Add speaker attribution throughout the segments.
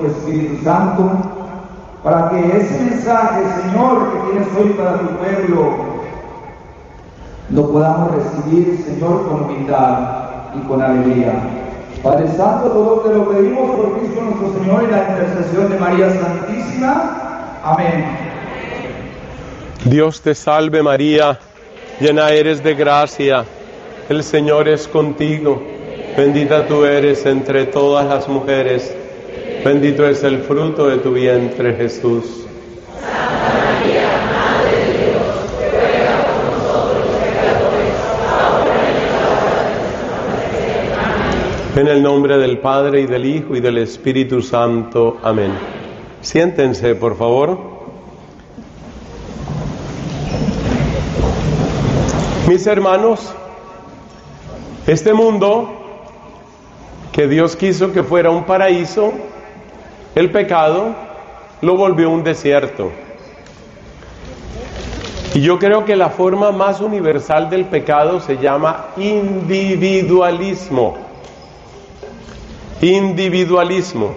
Speaker 1: tu Espíritu Santo, para que ese mensaje, Señor, que tienes hoy para tu pueblo, lo podamos recibir, Señor, con humildad y con alegría. Padre Santo, todo te lo pedimos por Cristo nuestro Señor y la intercesión de María Santísima. Amén.
Speaker 2: Dios te salve María, llena eres de gracia, el Señor es contigo, bendita tú eres entre todas las mujeres, bendito es el fruto de tu vientre, Jesús.
Speaker 3: Santa María, Madre de Dios, ruega por nosotros pecadores, ahora y en la hora de nuestra muerte. Amén.
Speaker 2: En el nombre del Padre, y del Hijo, y del Espíritu Santo. Amén. Siéntense, por favor. Mis hermanos, este mundo que Dios quiso que fuera un paraíso, el pecado lo volvió un desierto. Y yo creo que la forma más universal del pecado se llama individualismo. Individualismo.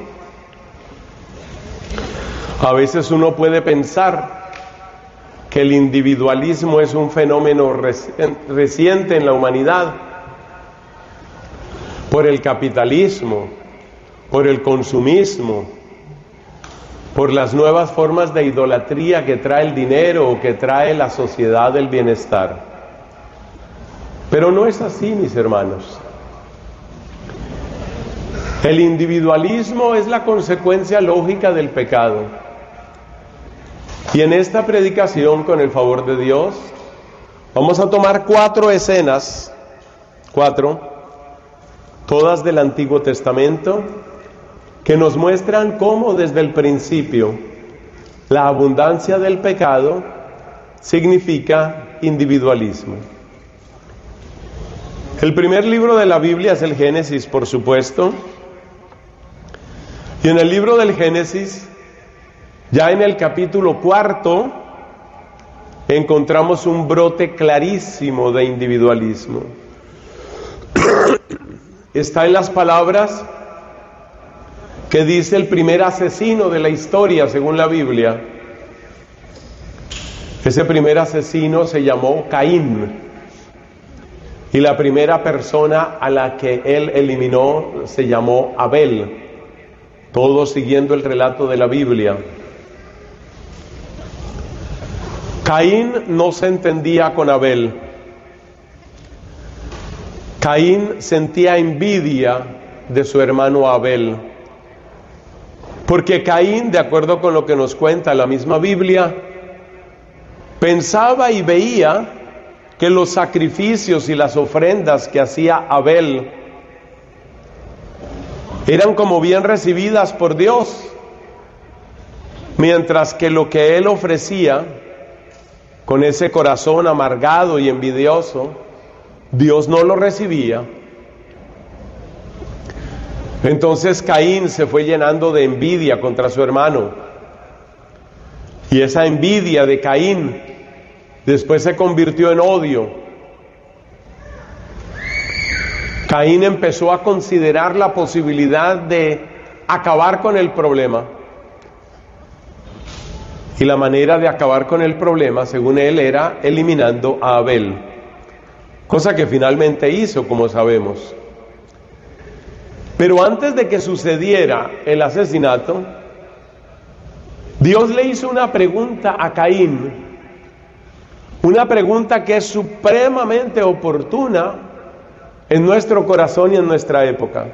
Speaker 2: A veces uno puede pensar que el individualismo es un fenómeno reciente en la humanidad, por el capitalismo, por el consumismo, por las nuevas formas de idolatría que trae el dinero o que trae la sociedad del bienestar. Pero no es así, mis hermanos. El individualismo es la consecuencia lógica del pecado. Y en esta predicación, con el favor de Dios, vamos a tomar 4 escenas, 4, todas del Antiguo Testamento, que nos muestran cómo desde el principio la abundancia del pecado significa individualismo. El primer libro de la Biblia es el Génesis, por supuesto, y en el libro del Génesis, ya en el capítulo 4, encontramos un brote clarísimo de individualismo. Está en las palabras que dice el primer asesino de la historia, según la Biblia. Ese primer asesino se llamó Caín, y la primera persona a la que él eliminó se llamó Abel, todo siguiendo el relato de la Biblia. Caín no se entendía con Abel. Caín sentía envidia de su hermano Abel, porque Caín, de acuerdo con lo que nos cuenta la misma Biblia, pensaba y veía que los sacrificios y las ofrendas que hacía Abel eran como bien recibidas por Dios, mientras que lo que él ofrecía, con ese corazón amargado y envidioso, Dios no lo recibía. Entonces Caín se fue llenando de envidia contra su hermano, y esa envidia de Caín después se convirtió en odio. Caín empezó a considerar la posibilidad de acabar con el problema, y la manera de acabar con el problema, según él, era eliminando a Abel, cosa que finalmente hizo, como sabemos. Pero antes de que sucediera el asesinato, Dios le hizo una pregunta a Caín, una pregunta que es supremamente oportuna en nuestro corazón y en nuestra época.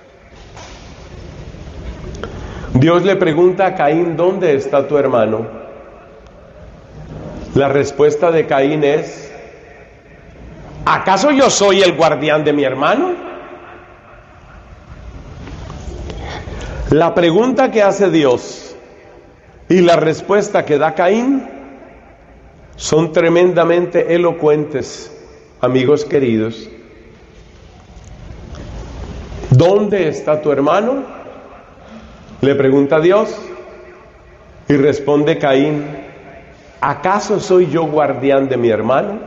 Speaker 2: Dios le pregunta a Caín: ¿dónde está tu hermano? La respuesta de Caín es: ¿acaso yo soy el guardián de mi hermano? La pregunta que hace Dios y la respuesta que da Caín son tremendamente elocuentes, amigos queridos. ¿Dónde está tu hermano?, le pregunta Dios, y responde Caín: ¿acaso soy yo guardián de mi hermano?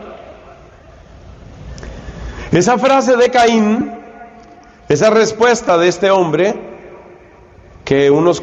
Speaker 2: Esa frase de Caín, esa respuesta de este hombre, que unos